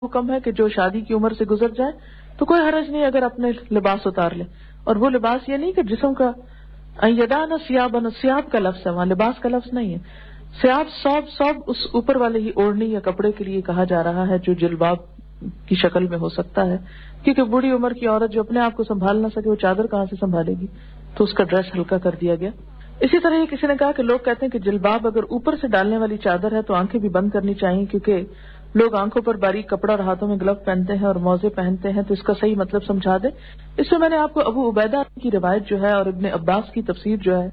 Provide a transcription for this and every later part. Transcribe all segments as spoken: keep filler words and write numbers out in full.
حکم ہے کہ جو شادی کی عمر سے گزر جائے تو کوئی حرج نہیں اگر اپنے لباس اتار لے. اور وہ لباس یہ نہیں کہ جسم کا یدانا سیابن، سیاب کا لفظ ہے وہاں، لباس کا لفظ نہیں ہے. سیاب سوب سوب اس اوپر والے ہی اوڑھنی یا کپڑے کے لیے کہا جا رہا ہے جو جلباب کی شکل میں ہو سکتا ہے، کیونکہ بوڑھی عمر کی عورت جو اپنے آپ کو سنبھال نہ سکے وہ چادر کہاں سے سنبھالے گی، تو اس کا ڈریس ہلکا کر دیا گیا. اسی طرح یہ کسی نے کہا کہ لوگ کہتے ہیں کہ جلباب اگر اوپر سے ڈالنے والی چادر ہے تو آنکھیں بھی بند کرنی چاہیے، کیونکہ لوگ آنکھوں پر باریک کپڑا اور ہاتھوں میں گلو پہنتے ہیں اور موزے پہنتے ہیں، تو اس کا صحیح مطلب سمجھا دیں. اس میں میں نے آپ کو ابو عبیدہ کی روایت جو ہے اور ابن عباس کی تفسیر جو ہے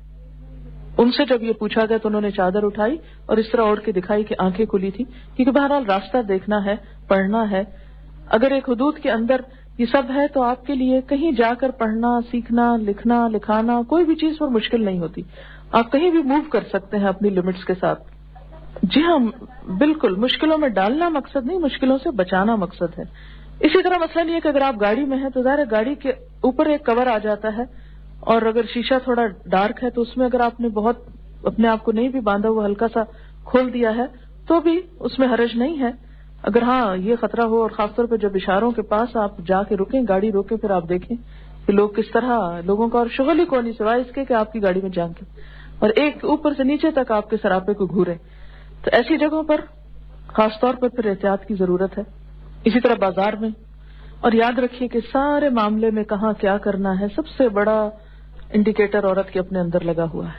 ان سے جب یہ پوچھا گیا تو انہوں نے چادر اٹھائی اور اس طرح اوڑھ کے دکھائی کہ آنکھیں کھلی تھی، کیونکہ بہرحال راستہ دیکھنا ہے، پڑھنا ہے. اگر ایک حدود کے اندر یہ سب ہے تو آپ کے لیے کہیں جا کر پڑھنا، سیکھنا، لکھنا، لکھانا کوئی بھی چیز پر مشکل نہیں ہوتی. آپ کہیں بھی موو کر سکتے ہیں اپنی لمٹس کے ساتھ. جی ہاں بالکل، مشکلوں میں ڈالنا مقصد نہیں، مشکلوں سے بچانا مقصد ہے. اسی طرح مثلا یہ کہ اگر آپ گاڑی میں ہیں تو ظاہر ہے گاڑی کے اوپر ایک کور آ جاتا ہے، اور اگر شیشہ تھوڑا ڈارک ہے تو اس میں اگر آپ نے بہت اپنے آپ کو نہیں بھی باندھا ہوا، ہلکا سا کھول دیا ہے تو بھی اس میں حرج نہیں ہے. اگر ہاں یہ خطرہ ہو، اور خاص طور پہ جب اشاروں کے پاس آپ جا کے رکیں، گاڑی روکیں، پھر آپ دیکھیں کہ لوگ کس طرح، لوگوں کا اور شغل ہی کو نہیں سوائے اس کے کہ آپ کی گاڑی میں جائیں گے اور ایک اوپر سے نیچے تک آپ کے سراپے کو گھوریں، تو ایسی جگہوں پر خاص طور پر پھر احتیاط کی ضرورت ہے. اسی طرح بازار میں. اور یاد رکھیے کہ سارے معاملے میں کہاں کیا کرنا ہے سب سے بڑا انڈیکیٹر عورت کے اپنے اندر لگا ہوا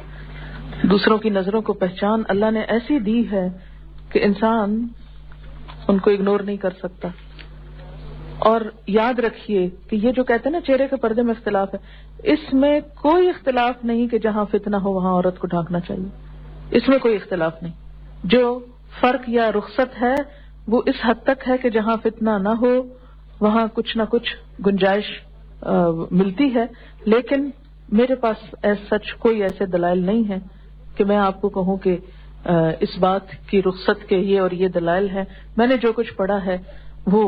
ہے. دوسروں کی نظروں کو پہچان اللہ نے ایسی دی ہے کہ انسان ان کو اگنور نہیں کر سکتا. اور یاد رکھیے کہ یہ جو کہتے ہیں نا چہرے کے پردے میں اختلاف ہے، اس میں کوئی اختلاف نہیں کہ جہاں فتنہ ہو وہاں عورت کو ڈھانکنا چاہیے، اس میں کوئی اختلاف نہیں. جو فرق یا رخصت ہے وہ اس حد تک ہے کہ جہاں فتنہ نہ ہو وہاں کچھ نہ کچھ گنجائش ملتی ہے. لیکن میرے پاس ایس سچ کوئی ایسے دلائل نہیں ہیں کہ میں آپ کو کہوں کہ اس بات کی رخصت کے یہ اور یہ دلائل ہیں. میں نے جو کچھ پڑھا ہے وہ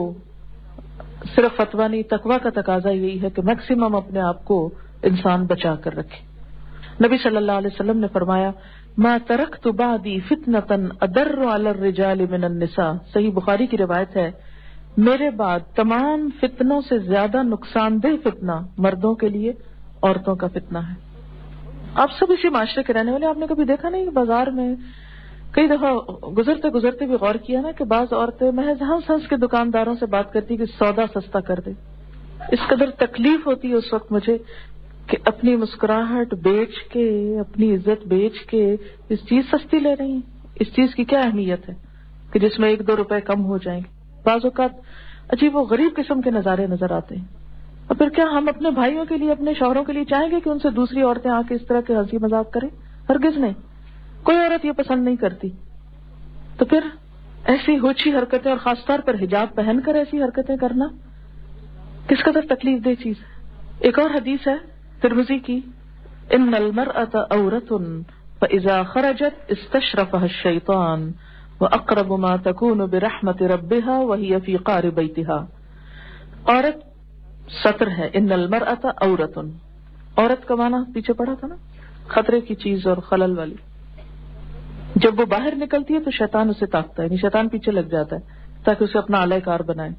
صرف فتویٰ نہیں، تقویٰ کا تقاضا یہی ہے کہ میکسیمم اپنے آپ کو انسان بچا کر رکھے. نبی صلی اللہ علیہ وسلم نے فرمایا ما ترکت بعدی فتنة اضر علی الرجال من النساء، صحیح بخاری کی روایت ہے، میرے بعد تمام فتنوں سے زیادہ نقصان دہ فتنہ مردوں کے لیے عورتوں کا فتنہ ہے. آپ سب اسی معاشرے کے رہنے والے، آپ نے کبھی دیکھا نہیں بازار میں کئی دفعہ گزرتے گزرتے بھی غور کیا نا کہ بعض عورتیں محض ہنس ہنس کے دکانداروں سے بات کرتی کہ سودا سستا کر دے. اس قدر تکلیف ہوتی ہے اس وقت مجھے کہ اپنی مسکراہٹ بیچ کے، اپنی عزت بیچ کے اس چیز سستی لے رہی ہیں. اس چیز کی کیا اہمیت ہے کہ جس میں ایک دو روپے کم ہو جائیں گے. بعض اوقات عجیب و غریب قسم کے نظارے نظر آتے ہیں. اور پھر کیا ہم اپنے بھائیوں کے لیے، اپنے شوہروں کے لیے چاہیں گے کہ ان سے دوسری عورتیں آ کے اس طرح کے ہنسی مذاق کریں؟ ہرگز نہیں. کوئی عورت یہ پسند نہیں کرتی. تو پھر ایسی ہوچی حرکتیں، اور خاص طور پر حجاب پہن کر ایسی حرکتیں کرنا کس قدر تکلیف دہ چیز ہے. ایک اور حدیث ہے ترمذی کی، ان المرأة عورة فاذا خرجت استشرفها الشیطان واقرب ما تكون برحمت ربها وهي في قعر بيتها. عورت سطر ہے، ان المرأة عورة، عورت کا معنی پیچھے پڑا تھا نا، خطرے کی چیز اور خلل والی. جب وہ باہر نکلتی ہے تو شیطان اسے تاکتا ہے، یعنی شیطان پیچھے لگ جاتا ہے تاکہ اسے اپنا اعلی کار بنائے.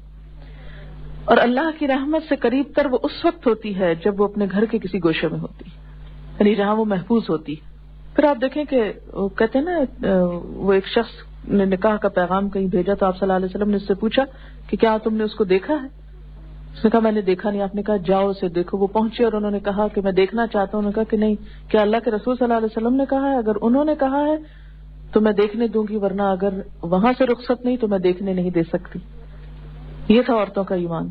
اور اللہ کی رحمت سے قریب تر وہ اس وقت ہوتی ہے جب وہ اپنے گھر کے کسی گوشے میں ہوتی ہے، یعنی جہاں وہ محفوظ ہوتی ہے. پھر آپ دیکھیں کہ وہ کہتے ہیں نا، وہ ایک شخص نے نکاح کا پیغام کہیں بھیجا تو آپ صلی اللہ علیہ وسلم نے اس سے پوچھا کہ کیا تم نے اس کو دیکھا ہے؟ اس نے کہا میں نے دیکھا نہیں. آپ نے کہا جاؤ اسے دیکھو. وہ پہنچے اور انہوں نے کہا کہ میں دیکھنا چاہتا ہوں. انہوں نے کہا کہ نہیں، کیا اللہ کے رسول صلی اللہ علیہ وسلم نے کہا ہے؟ اگر انہوں نے کہا ہے تو میں دیکھنے دوں گی، ورنہ اگر وہاں سے رخصت نہیں تو میں دیکھنے نہیں دے سکتی. یہ تھا عورتوں کا ایمان.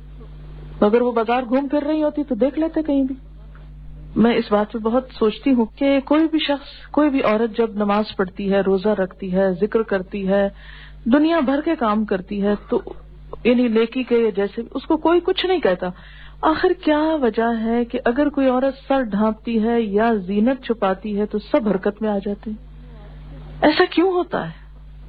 اگر وہ بازار گھوم پھر رہی ہوتی تو دیکھ لیتے کہیں بھی. میں اس بات پہ بہت سوچتی ہوں کہ کوئی بھی شخص، کوئی بھی عورت جب نماز پڑھتی ہے، روزہ رکھتی ہے، ذکر کرتی ہے، دنیا بھر کے کام کرتی ہے، تو یعنی نیکی کے جیسے اس کو کوئی کچھ نہیں کہتا. آخر کیا وجہ ہے کہ اگر کوئی عورت سر ڈھانپتی ہے یا زینت چھپاتی ہے تو سب حرکت میں آ جاتے ہیں؟ ایسا کیوں ہوتا ہے؟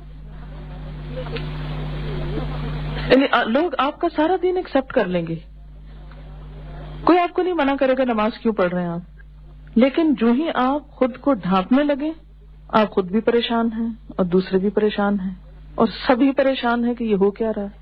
یعنی لوگ آپ کا سارا دین ایکسپٹ کر لیں گے، کوئی آپ کو نہیں منع کرے گا نماز کیوں پڑھ رہے ہیں آپ، لیکن جو ہی آپ خود کو ڈھانپنے لگے آپ خود بھی پریشان ہیں اور دوسرے بھی پریشان ہیں اور سبھی پریشان ہیں کہ یہ ہو کیا رہا ہے.